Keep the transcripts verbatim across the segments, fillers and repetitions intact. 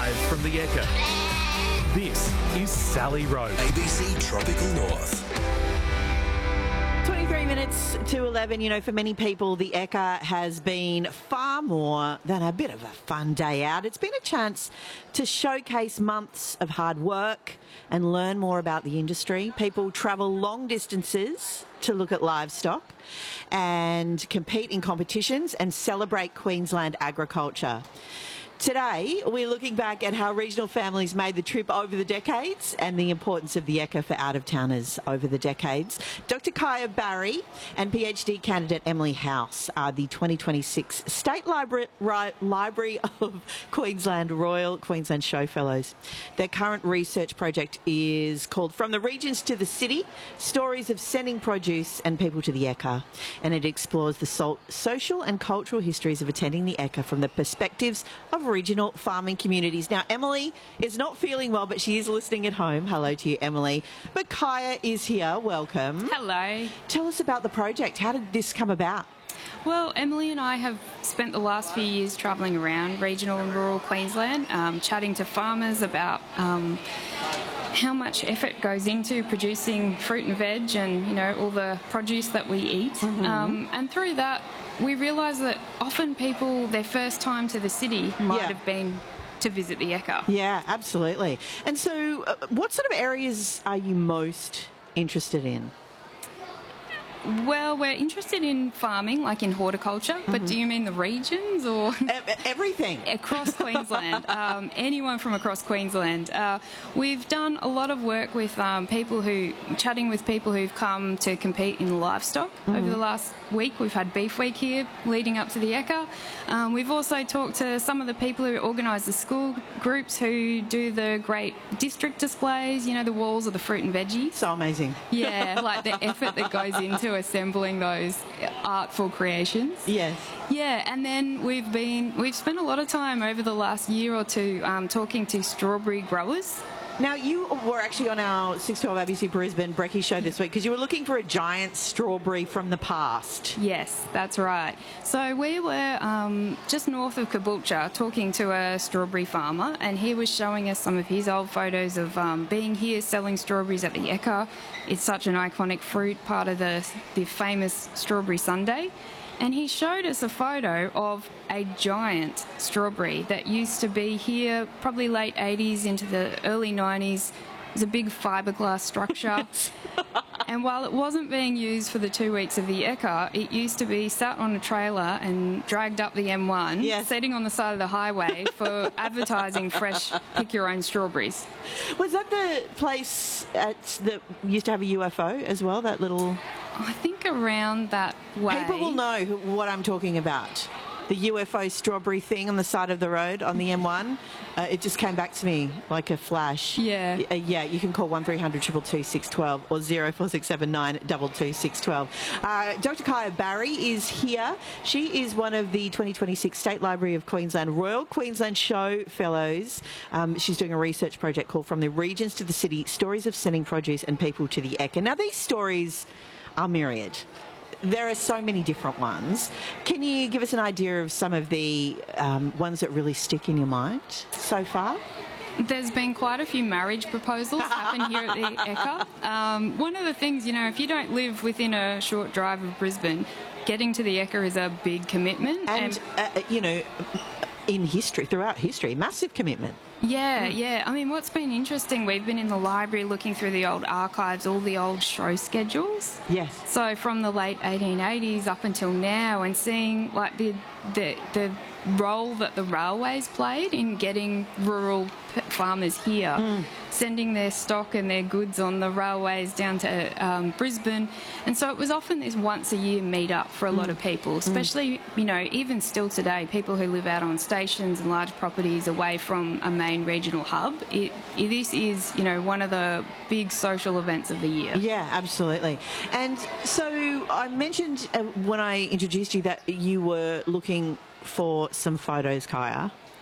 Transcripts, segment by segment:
Live from the Ekka, this is Sally Road. A B C Tropical North. twenty-three minutes to eleven. You know, for many people, the Ekka has been far more than a bit of a fun day out. It's been a chance to showcase months of hard work and learn more about the industry. People travel long distances to look at livestock and compete in competitions and celebrate Queensland agriculture. Today, we're looking back at how regional families made the trip over the decades and the importance of the Ekka for out-of-towners over the decades. Doctor Kaya Barry and PhD candidate Emily House are the twenty twenty-six State Library, Library of Queensland Royal Queensland Show Fellows. Their current research project is called From the Regions to the City, Stories of Sending Produce and People to the Ekka. And it explores the so- social and cultural histories of attending the Ekka from the perspectives of regional farming communities. Now, Emily is not feeling well, but she is listening at home. Hello to you, Emily. But Kaya is here. Welcome. Hello. Tell us about the project. How did this come about? Well, Emily and I have spent the last few years travelling around regional and rural Queensland, um, chatting to farmers about um, how much effort goes into producing fruit and veg and, you know, all the produce that we eat. Mm-hmm. Um, and through that, we realised that often people, their first time to the city might Yeah. have been to visit the Ekka. Yeah, absolutely. And so uh, what sort of areas are you most interested in? Well, we're interested in farming, like in horticulture, mm-hmm. but do you mean the regions or...? Everything. Across Queensland, um, anyone from across Queensland. Uh, we've done a lot of work with um, people who, chatting with people who've come to compete in livestock. Mm-hmm. Over the last week, we've had Beef Week here leading up to the Ekka. Um, we've also talked to some of the people who organise the school groups who do the great district displays, you know, the walls of the fruit and veggies. So amazing. Yeah, like the effort that goes into assembling those artful creations. Yes. Yeah, and then we've been we've spent a lot of time over the last year or two um, talking to strawberry growers. Now, you were actually on our six twelve A B C Brisbane Brekkie show this week because you were looking for a giant strawberry from the past. Yes, that's right. So we were um, just north of Caboolture talking to a strawberry farmer, and he was showing us some of his old photos of um, being here selling strawberries at the Ekka. It's such an iconic fruit, part of the, the famous strawberry sundae. And he showed us a photo of a giant strawberry that used to be here probably late eighties into the early nineties. It was a big fiberglass structure. And while it wasn't being used for the two weeks of the Ekka, it used to be sat on a trailer and dragged up the M one, yes. sitting on the side of the highway for advertising fresh pick-your-own strawberries. Was that the place at that used to have a U F O as well, that little... I think around that way. People will know what I'm talking about. The U F O strawberry thing on the side of the road on the M one. Uh, it just came back to me like a flash. Yeah. Uh, yeah, you can call one three hundred two two two six one two or zero four six seven nine two two six one two. Uh, Doctor Kaya Barry is here. She is one of the twenty twenty-six State Library of Queensland Royal Queensland Show Fellows. Um, she's doing a research project called From the Regions to the City, Stories of Sending Produce and People to the Ekka. Now, these stories are myriad. There are so many different ones. Can you give us an idea of some of the um, ones that really stick in your mind so far? There's been quite a few marriage proposals happen here at the Ekka. Um, one of the things, you know, if you don't live within a short drive of Brisbane, getting to the Ekka is a big commitment. And, and uh, you know, in history, throughout history, massive commitment. Yeah, yeah. I mean, what's been interesting, we've been in the library looking through the old archives, all the old show schedules. Yes. So from the late eighteen eighties up until now, and seeing like the the, the role that the railways played in getting rural p- farmers here, mm. sending their stock and their goods on the railways down to um, Brisbane. And so it was often this once a year meet up for a mm. lot of people, especially, mm. you know, even still today, people who live out on stations and large properties away from a main regional hub. It, it, this is, you know, one of the big social events of the year. Yeah, absolutely. And so I mentioned uh, when I introduced you that you were looking for some photos, Kaya.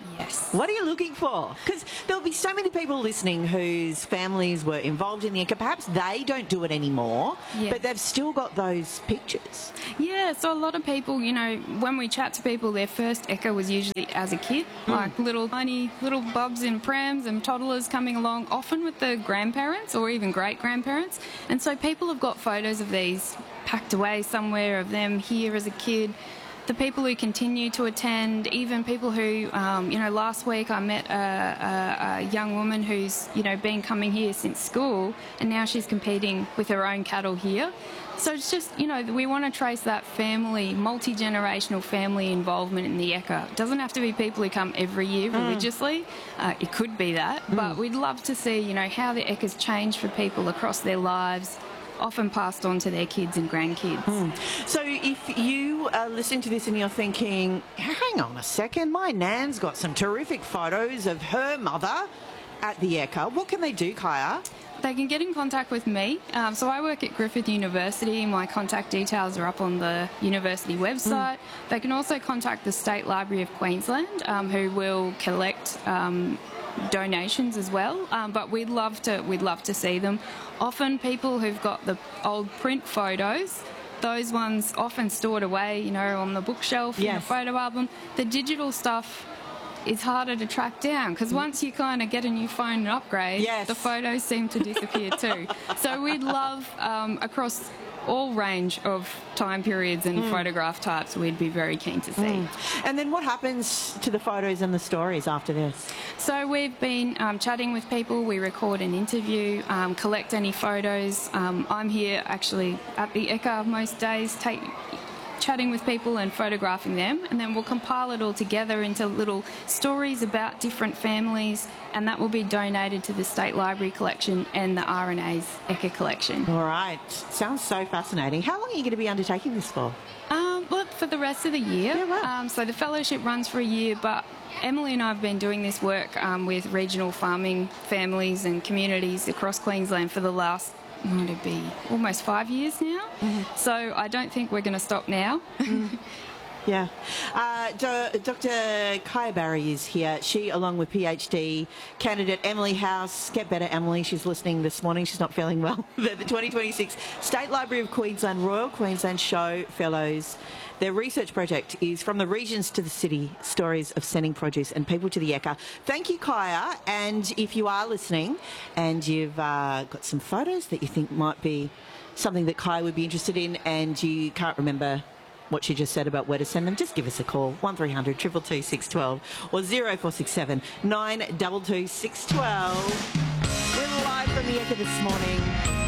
Yes. What are you looking for? Because there'll be so many people listening whose families were involved in the Ekka. Perhaps they don't do it anymore, Yeah. but they've still got those pictures. Yeah, so a lot of people, you know, when we chat to people, their first Ekka was usually as a kid, like little tiny little bubs in prams and toddlers coming along, often with the grandparents or even great-grandparents. And so people have got photos of these packed away somewhere of them here as a kid. The people who continue to attend, even people who, um, you know, last week I met a, a, a young woman who's, you know, been coming here since school and now she's competing with her own cattle here. So it's just, you know, we want to trace that family, multi-generational family involvement in the Ekka. It doesn't have to be people who come every year religiously. Uh, it could be that, but we'd love to see, you know, how the Ekka's changed for people across their lives, often passed on to their kids and grandkids. Mm. So if you are listening to this and you're thinking, hang on a second, my nan's got some terrific photos of her mother at the Ekka, what can they do, Kaya? They can get in contact with me. Um, so I work at Griffith University. My contact details are up on the university website. Mm. They can also contact the State Library of Queensland, um, who will collect um, donations as well. Um, but we'd love to we'd love to see them. Often people who've got the old print photos, those ones often stored away, you know, on the bookshelf in a Yes. photo album. The digital stuff is harder to track down because once you kind of get a new phone and upgrade, Yes. the photos seem to disappear too. So we'd love um, across all range of time periods and photograph types, we'd be very keen to see. And then what happens to the photos and the stories after this? So we've been um, chatting with people, we record an interview, um, collect any photos. Um, I'm here actually at the Ekka most days, take, chatting with people and photographing them, and then we'll compile it all together into little stories about different families, and that will be donated to the State Library collection and the R N A's Ekka collection. All right. Sounds so fascinating. How long are you going to be undertaking this for? Um, well, for the rest of the year. Yeah, wow. Um, so the fellowship runs for a year, but Emily and I have been doing this work um, with regional farming families and communities across Queensland for the last, might it be, almost five years now. Mm-hmm. So I don't think we're going to stop now. Mm. Yeah. Uh, Do- Doctor Kaya Barry is here. She, along with PhD candidate Emily House. Get better, Emily. She's listening this morning. She's not feeling well. They're the twenty twenty-six State Library of Queensland Royal Queensland Show Fellows. Their research project is From the Regions to the City, Stories of Sending Produce and People to the Ekka. Thank you, Kaya. And if you are listening and you've uh, got some photos that you think might be something that Kaya would be interested in and you can't remember what she just said about where to send them, just give us a call, one three hundred two two two six one two or zero four six seven nine two two six one two. We're live from the Ekka this morning.